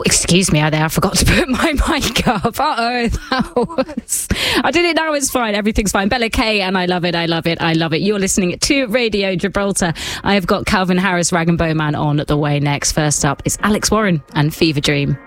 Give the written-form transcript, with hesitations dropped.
Excuse me, I forgot to put my mic up. I did it now, it's fine. Everything's fine. Bella K, and I love it. You're listening to Radio Gibraltar. I have got Calvin Harris, Rag and Bowman on the way next. First up is Alex Warren and Fever Dream.